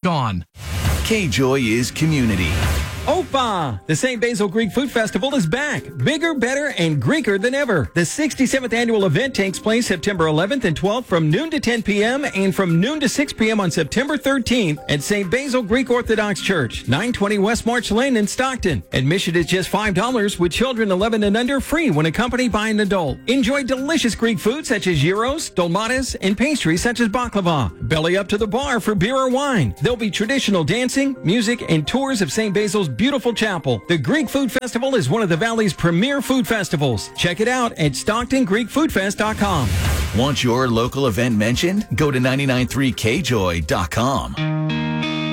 on. K-Joy is community. OPA! The St. Basil Greek Food Festival is back. Bigger, better, and Greeker than ever. The 67th annual event takes place September 11th and 12th from noon to 10 p.m. and from noon to 6 p.m. on September 13th at St. Basil Greek Orthodox Church, 920 West March Lane in Stockton. Admission is just $5 with children 11 and under free when accompanied by an adult. Enjoy delicious Greek food such as gyros, dolmatas, and pastries such as baklava. Belly up to the bar for beer or wine. There'll be traditional dancing, music, and tours of St. Basil's beautiful chapel. The Greek Food Festival is one of the Valley's premier food festivals. Check it out at StocktonGreekFoodFest.com. Want your local event mentioned? Go to 993kjoy.com.